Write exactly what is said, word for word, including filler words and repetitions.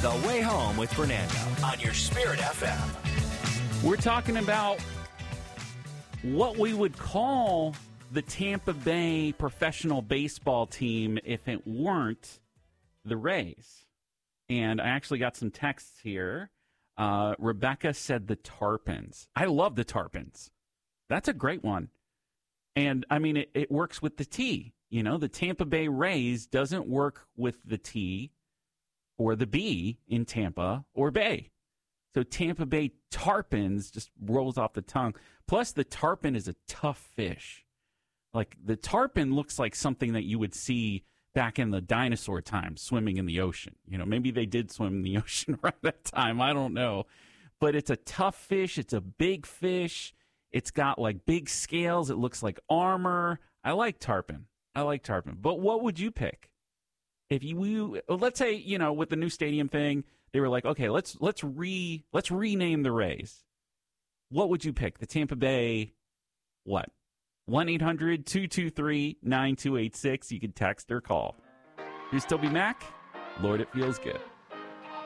The Way Home with Fernando on your Spirit F M. We're talking about what we would call the Tampa Bay professional baseball team if it weren't the Rays. And I actually got some texts here. Uh, Rebecca said the Tarpons. I love the Tarpons. That's a great one. And, I mean, it, it works with the T. You know, the Tampa Bay Rays doesn't work with the T or the B in Tampa or Bay. So Tampa Bay Tarpons just rolls off the tongue. Plus, the tarpon is a tough fish. Like, the tarpon looks like something that you would see back in the dinosaur time, swimming in the ocean. You know, maybe they did swim in the ocean around that time. I don't know. But it's a tough fish. It's a big fish. It's got, like, big scales. It looks like armor. I like tarpon. I like tarpon. But what would you pick? If you, you let's say, you know, with the new stadium thing, they were like, okay, let's let's re let's rename the Rays. What would you pick? The Tampa Bay, what? one eight hundred two two three nine two eight six. You can text or call. Here's Toby Mac. Lord, it feels good.